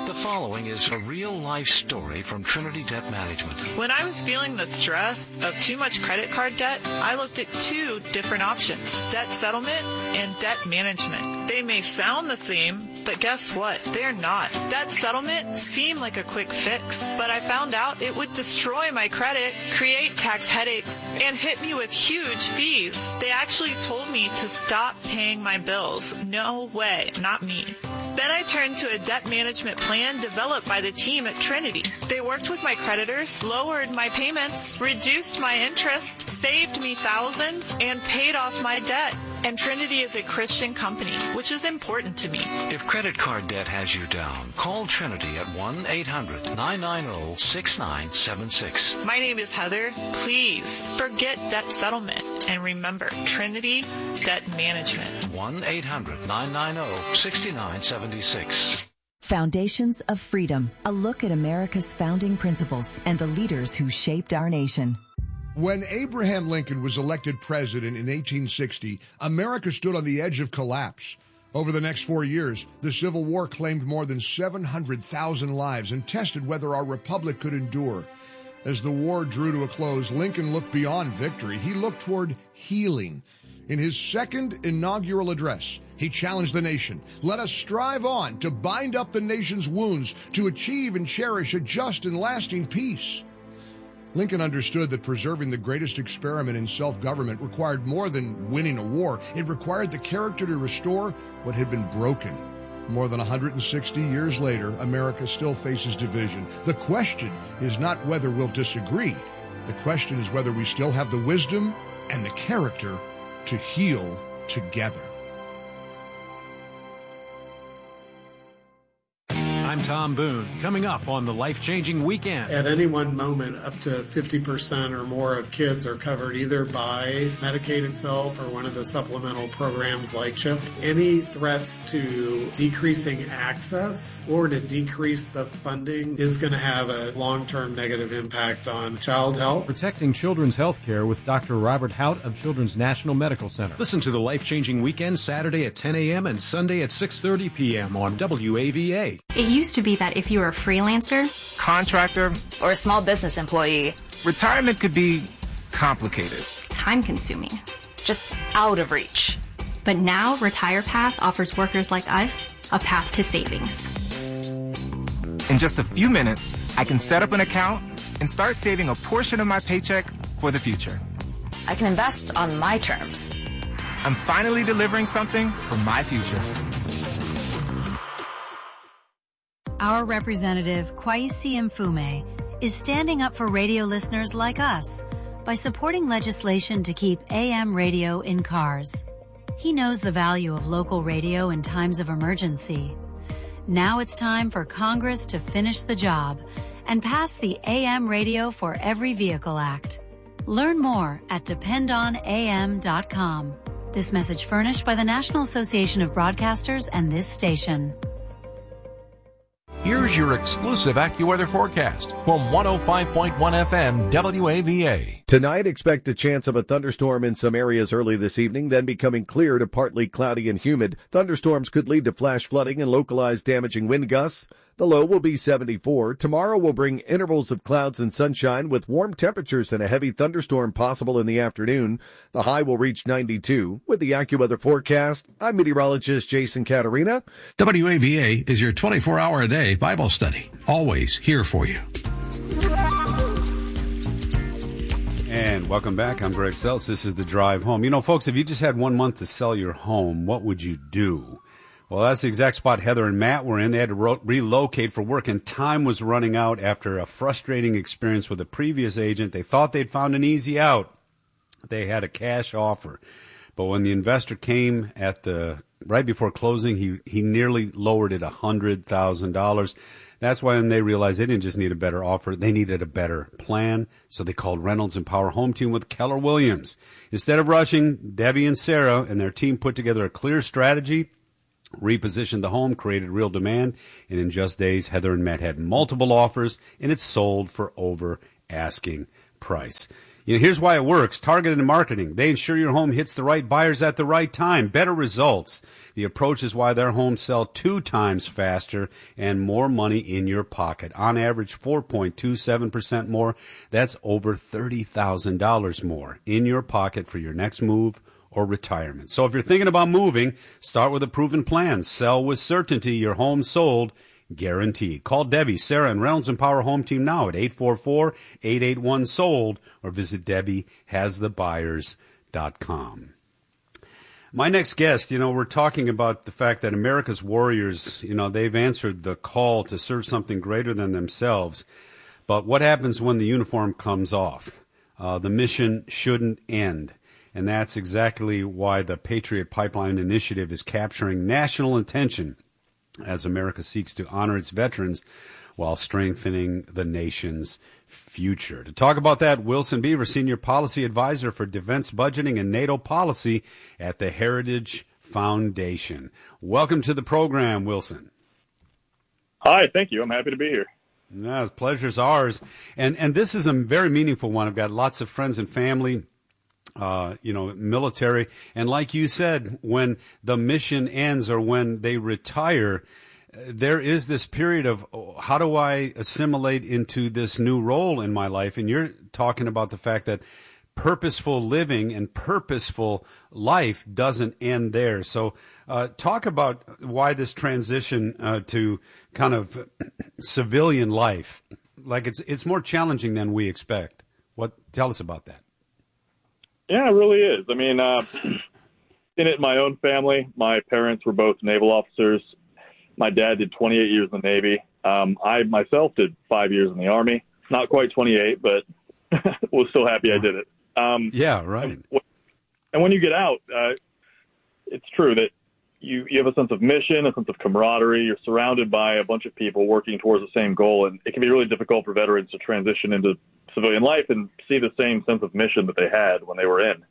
The following is a real-life story from Trinity Debt Management. When I was feeling the stress of too much credit card debt, I looked at two different options, debt settlement and debt management. They may sound the same, but guess what? They're not. Debt settlement seemed like a quick fix, but I found out it would destroy my credit, create tax headaches, and hit me with huge fees. They actually told me to stop paying my bills. No way, not me. Then I turned to a debt management plan developed by the team at Trinity. They worked with my creditors, lowered my payments, reduced my interest, saved me thousands, and paid off my debt. And Trinity is a Christian company, which is important to me. If credit card debt has you down, call Trinity at 1-800-990-6976. My name is Heather. Please forget debt settlement. And remember, Trinity Debt Management. 1-800-990-6976. Foundations of Freedom, a look at America's founding principles and the leaders who shaped our nation. When Abraham Lincoln was elected president in 1860, America stood on the edge of collapse. Over the next 4 years, the Civil War claimed more than 700,000 lives and tested whether our republic could endure. As the war drew to a close, Lincoln looked beyond victory. He looked toward healing. In his second inaugural address, he challenged the nation. Let us strive on to bind up the nation's wounds, to achieve and cherish a just and lasting peace. Lincoln understood that preserving the greatest experiment in self-government required more than winning a war. It required the character to restore what had been broken. More than 160 years later, America still faces division. The question is not whether we'll disagree. The question is whether we still have the wisdom and the character to heal together. I'm Tom Boone. Coming up on the Life-Changing Weekend. At any one moment, up to 50% or more of kids are covered either by Medicaid itself or one of the supplemental programs like CHIP. Any threats to decreasing access or to decrease the funding is going to have a long-term negative impact on child health. Protecting children's health care with Dr. Robert Hout of Children's National Medical Center. Listen to the Life-Changing Weekend Saturday at 10 a.m. and Sunday at 6:30 p.m. on WAVA. It used to be that if you were a freelancer, contractor, or a small business employee, retirement could be complicated, time-consuming, just out of reach. But now RetirePath offers workers like us a path to savings. In just a few minutes, I can set up an account and start saving a portion of my paycheck for the future. I can invest on my terms. I'm finally delivering something for my future. Our representative, Kwesi Mfume, is standing up for radio listeners like us by supporting legislation to keep AM radio in cars. He knows the value of local radio in times of emergency. Now it's time for Congress to finish the job and pass the AM Radio for Every Vehicle Act. Learn more at dependonam.com. This message furnished by the National Association of Broadcasters and this station. Here's your exclusive AccuWeather forecast from 105.1 FM WAVA. Tonight, expect a chance of a thunderstorm in some areas early this evening, then becoming clear to partly cloudy and humid. Thunderstorms could lead to flash flooding and localized damaging wind gusts. The low will be 74. Tomorrow will bring intervals of clouds and sunshine with warm temperatures and a heavy thunderstorm possible in the afternoon. The high will reach 92. With the AccuWeather forecast, I'm meteorologist Jason Caterina. WAVA is your 24-hour-a-day Bible study. Always here for you. And welcome back. I'm Greg Seltz. This is The Drive Home. You know, folks, if you just had 1 month to sell your home, what would you do? Well, that's the exact spot Heather and Matt were in. They had to relocate for work, and time was running out after a frustrating experience with a previous agent. They thought they'd found an easy out. They had a cash offer. But when the investor came right before closing, he nearly lowered it $100,000. That's why when they realized they didn't just need a better offer, they needed a better plan. So they called Reynolds and Power Home Team with Keller Williams. Instead of rushing, Debbie and Sarah and their team put together a clear strategy, repositioned the home, created real demand, and in just days, Heather and Matt had multiple offers, and it sold for over asking price. Here's why it works. Targeted marketing. They ensure your home hits the right buyers at the right time. Better results. The approach is why their homes sell 2 times faster and more money in your pocket. On average, 4.27% more. That's over $30,000 more in your pocket for your next move or retirement. So if you're thinking about moving, start with a proven plan. Sell with certainty. Your home sold. Guaranteed. Call Debbie, Sarah, and Reynolds and Power Home Team now at 844-881-SOLD or visit DebbieHasTheBuyers.com. My next guest, we're talking about the fact that America's warriors, they've answered the call to serve something greater than themselves. But what happens when the uniform comes off? The mission shouldn't end. And that's exactly why the Patriot Pipeline Initiative is capturing national attention as America seeks to honor its veterans while strengthening the nation's future. To talk about that, Wilson Beaver, Senior Policy Advisor for Defense Budgeting and NATO Policy at the Heritage Foundation. Welcome to the program, Wilson. Hi, thank you. I'm happy to be here. No, the pleasure's ours. And this is a very meaningful one. I've got lots of friends and family, military. And like you said, when the mission ends or when they retire, there is this period of how do I assimilate into this new role in my life? And you're talking about the fact that purposeful living and purposeful life doesn't end there. So talk about why this transition to kind of civilian life, like it's more challenging than we expect. Tell us about that. Yeah, it really is. I mean, in it, my own family, my parents were both naval officers. My dad did 28 years in the Navy. I myself did 5 years in the Army. Not quite 28, but was still happy I did it. Yeah, right. And when you get out, it's true that you have a sense of mission, a sense of camaraderie. You're surrounded by a bunch of people working towards the same goal, and it can be really difficult for veterans to transition into civilian life and see the same sense of mission that they had when they were in.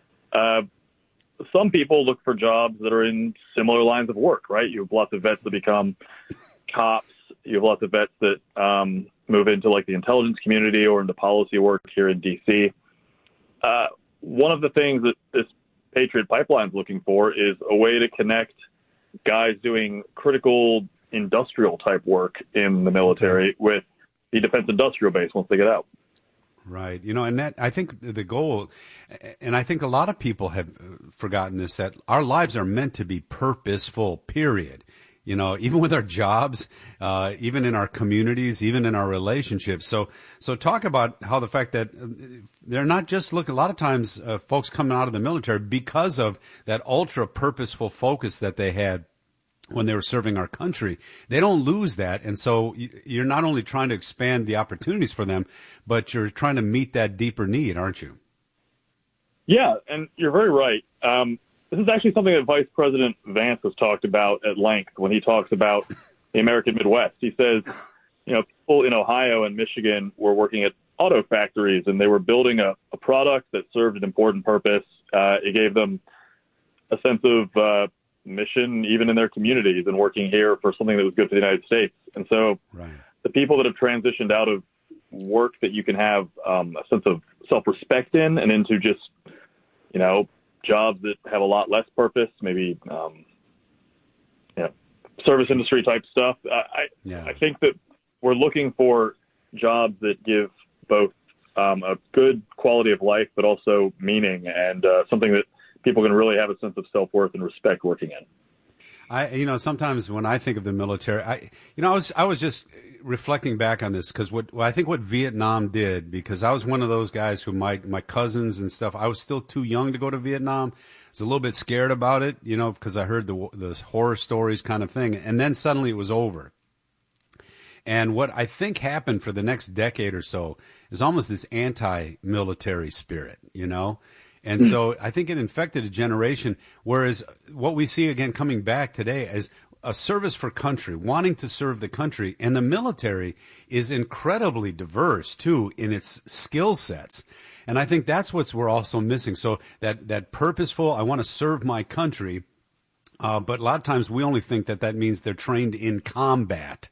Some people look for jobs that are in similar lines of work, right? You have lots of vets that become cops. You have lots of vets that move into like the intelligence community or into policy work here in D.C. One of the things that this Patriot Pipeline is looking for is a way to connect guys doing critical industrial type work in the military with the defense industrial base once they get out. Right. And that, I think the goal, and I think a lot of people have forgotten this, that our lives are meant to be purposeful, period. Even with our jobs, even in our communities, even in our relationships. So talk about how the fact that they're not just a lot of times folks coming out of the military because of that ultra purposeful focus that they had when they were serving our country. They don't lose that. And so you're not only trying to expand the opportunities for them, but you're trying to meet that deeper need, aren't you? Yeah, and you're very right. This is actually something that Vice President Vance has talked about at length when he talks about the American Midwest. He says, people in Ohio and Michigan were working at auto factories, and they were building a product that served an important purpose. It gave them a sense of mission even in their communities and working here for something that was good for the United States. And so the people that have transitioned out of work that you can have a sense of self-respect in and into just, jobs that have a lot less purpose, maybe service industry type stuff. I think that we're looking for jobs that give both a good quality of life, but also meaning and something that people can really have a sense of self-worth and respect working in. Sometimes when I think of the military, I was just reflecting back on this because I think what Vietnam did, because I was one of those guys who my cousins and stuff, I was still too young to go to Vietnam. I was a little bit scared about it, because I heard the horror stories kind of thing. And then suddenly it was over. And what I think happened for the next decade or so is almost this anti-military spirit, And so I think it infected a generation, whereas what we see again coming back today is a service for country, wanting to serve the country. And the military is incredibly diverse, too, in its skill sets. And I think that's what we're also missing. So that purposeful, I want to serve my country, but a lot of times we only think that means they're trained in combat.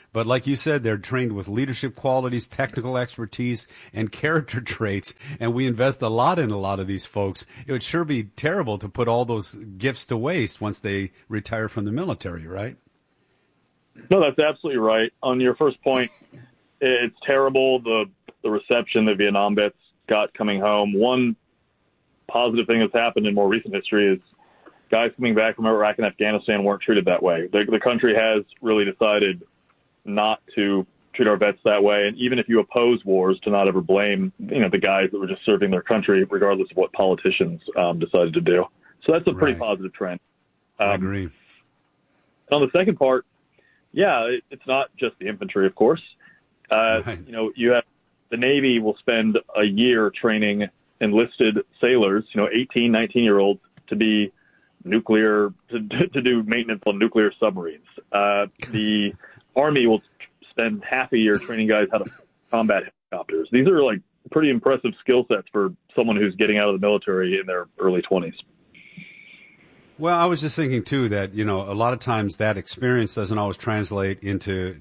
But like you said, they're trained with leadership qualities, technical expertise, and character traits. And we invest a lot in a lot of these folks. It would sure be terrible to put all those gifts to waste once they retire from the military, right? No, that's absolutely right. On your first point, it's terrible, the reception that Vietnam vets got coming home. One positive thing that's happened in more recent history is guys coming back from Iraq and Afghanistan weren't treated that way. The country has really decided not to treat our vets that way. And even if you oppose wars, to not ever blame, the guys that were just serving their country, regardless of what politicians decided to do. So that's a pretty positive trend. I agree. On the second part, it's not just the infantry, of course. You have the Navy will spend a year training enlisted sailors, 18, 19-year-olds to be nuclear, to do maintenance on nuclear submarines. The Army will spend half a year training guys how to combat helicopters. These are like pretty impressive skill sets for someone who's getting out of the military in their early 20s. Well, I was just thinking, too, that, a lot of times that experience doesn't always translate into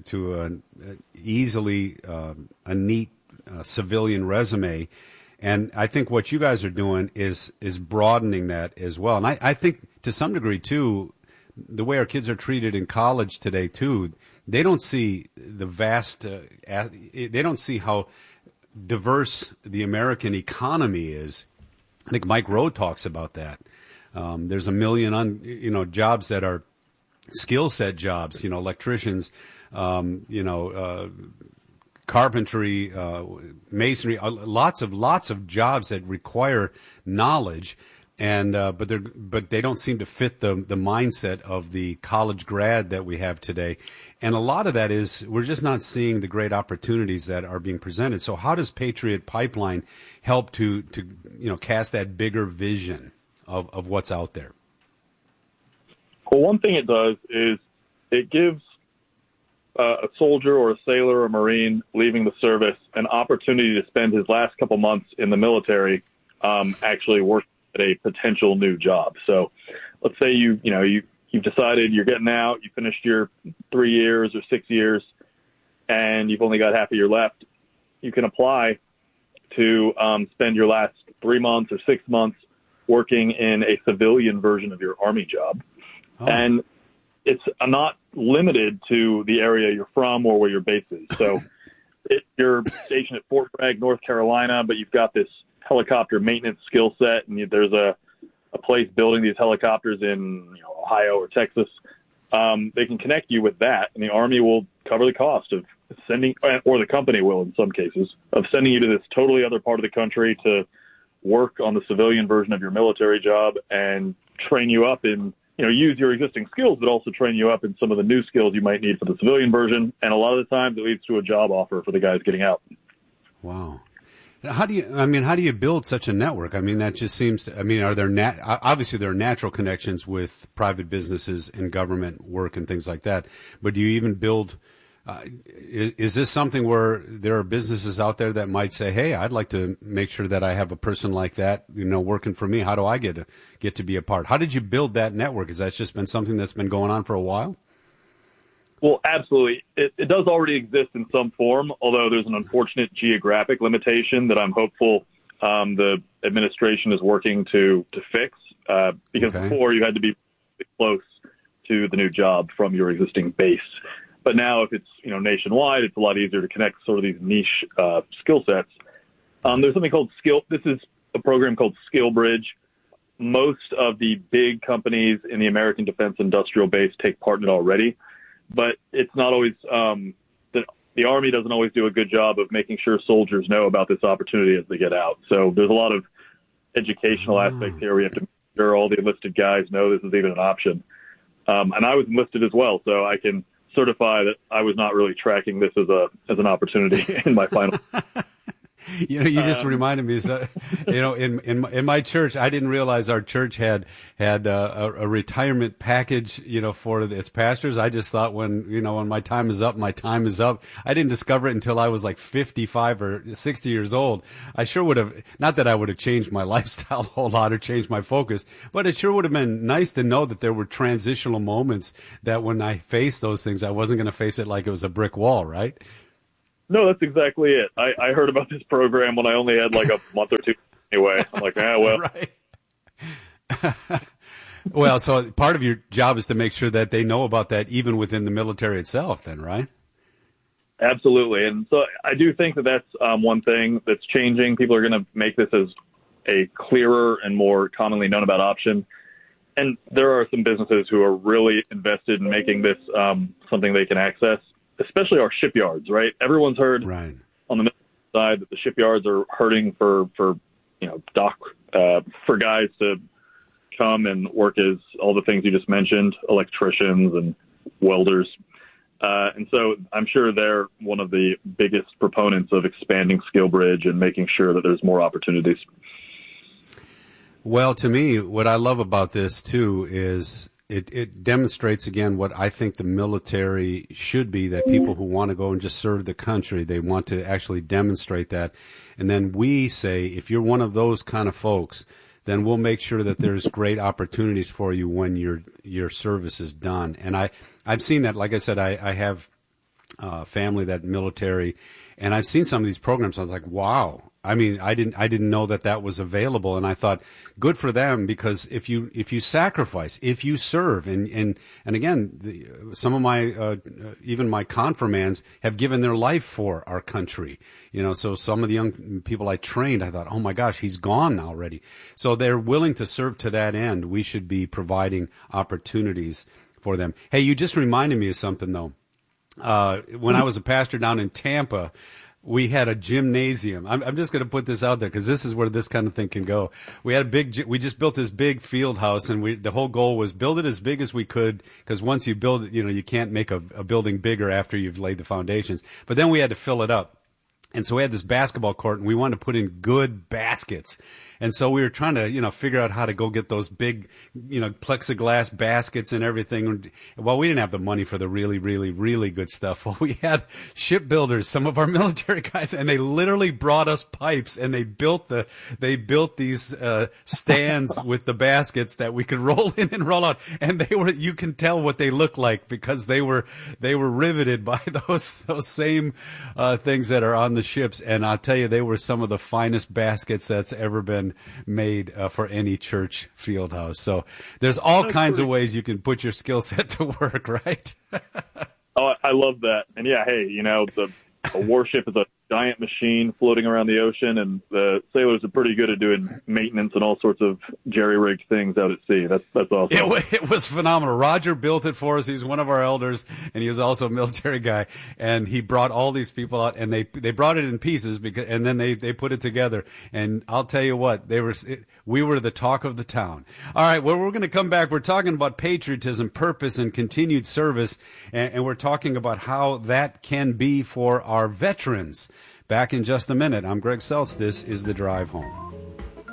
a neat civilian resume. And I think what you guys are doing is broadening that as well. And I think to some degree, too, the way our kids are treated in college today, too, they don't see the vast they don't see how diverse the American economy is. I think Mike Rowe talks about that. There's a million, jobs that are skill set jobs, electricians, carpentry, masonry, lots of jobs that require knowledge. And, but they don't seem to fit the mindset of the college grad that we have today. And a lot of that is we're just not seeing the great opportunities that are being presented. So how does Patriot Pipeline help to cast that bigger vision of what's out there? Well, one thing it does is it gives a soldier or a sailor or a Marine leaving the service an opportunity to spend his last couple months in the military actually working at a potential new job. So let's say you've decided you're getting out, you finished your 3 years or 6 years, and you've only got half a year left. You can apply to spend your last 3 months or 6 months working in a civilian version of your Army job. Oh. And it's not limited to the area you're from or where your base is. So you're stationed at Fort Bragg, North Carolina, but you've got this helicopter maintenance skill set, and there's a place building these helicopters in Ohio or Texas. They can connect you with that, and the Army will cover the cost of sending, or the company will in some cases, of sending you to this totally other part of the country to work on the civilian version of your military job and train you up in, use your existing skills, but also train you up in some of the new skills you might need for the civilian version. And a lot of the times it leads to a job offer for the guys getting out. Wow. How do you build such a network? I mean, that just seems, are there obviously there are natural connections with private businesses and government work and things like that, but do you even build, is this something where there are businesses out there that might say, hey, I'd like to make sure that I have a person like that, working for me. How do I get to be a part? How did you build that network? Has that just been something that's been going on for a while? Well, absolutely. It does already exist in some form, although there's an unfortunate geographic limitation that I'm hopeful the administration is working to fix, because before you had to be close to the new job from your existing base. But now if it's nationwide, it's a lot easier to connect sort of these niche skill sets. There's something called This is a program called SkillBridge. Most of the big companies in the American defense industrial base take part in it already. But it's not always the Army doesn't always do a good job of making sure soldiers know about this opportunity as they get out. So there's a lot of educational aspects here. We have to make sure all the enlisted guys know this is even an option. And I was enlisted as well, so I can certify that I was not really tracking this as an opportunity in my final. You know, you just reminded me. You know, in my church, I didn't realize our church had a retirement package, you know, for its pastors. I just thought when my time is up, my time is up. I didn't discover it until I was like 55 or 60 years old. I sure would have, not that I would have changed my lifestyle a whole lot or changed my focus, but it sure would have been nice to know that there were transitional moments that when I faced those things, I wasn't going to face it like it was a brick wall, right? No, that's exactly it. I heard about this program when I only had like a month or two anyway. I'm like, well. Right. Well, so part of your job is to make sure that they know about that even within the military itself then, right? Absolutely. And so I do think that that's one thing that's changing. People are going to make this as a clearer and more commonly known about option. And there are some businesses who are really invested in making this something they can access, especially our shipyards, right? Everyone's heard right on the military side that the shipyards are hurting for guys to come and work as all the things you just mentioned, electricians and welders. And so I'm sure they're one of the biggest proponents of expanding SkillBridge and making sure that there's more opportunities. Well, to me, what I love about this, too, is it demonstrates, again, what I think the military should be, that people who want to go and just serve the country, they want to actually demonstrate that. And then we say, if you're one of those kind of folks, then we'll make sure that there's great opportunities for you when your service is done. And I've seen that. Like I said, I have family that military, and I've seen some of these programs. I was like, wow. I mean, I didn't know that was available, and I thought, good for them, because if you sacrifice, if you serve, and again, some of my even my confirmands have given their life for our country, you know. So some of the young people I trained, I thought, oh my gosh, he's gone already. So they're willing to serve to that end. We should be providing opportunities for them. Hey, you just reminded me of something though. When I was a pastor down in Tampa, we had a gymnasium. I'm just going to put this out there because this is where this kind of thing can go. We had we just built this big field house, and the whole goal was build it as big as we could, because once you build it, you can't make a building bigger after you've laid the foundations. But then we had to fill it up. And so we had this basketball court, and we wanted to put in good baskets. And so we were trying to, figure out how to go get those big, plexiglass baskets and everything. Well, we didn't have the money for the really, really, really good stuff. Well, we had shipbuilders, some of our military guys, and they literally brought us pipes, and they built these stands with the baskets that we could roll in and roll out. And you can tell what they look like, because they were riveted by those same things that are on the ships. And I'll tell you, they were some of the finest baskets that's ever been made for any church field house. So there's all kinds of ways you can put your skill set to work, right? Oh, I love that. And yeah, hey, a warship is a giant machine floating around the ocean, and the sailors are pretty good at doing maintenance and all sorts of jerry-rigged things out at sea. That's awesome. It was phenomenal. Roger built it for us. He was one of our elders, and he was also a military guy. And he brought all these people out, and they brought it in pieces, and then they put it together. And I'll tell you what, we were the talk of the town. All right, well, we're going to come back. We're talking about patriotism, purpose, and continued service, and we're talking about how that can be for our veterans. Back in just a minute. I'm Greg Seltz. This is The Drive Home.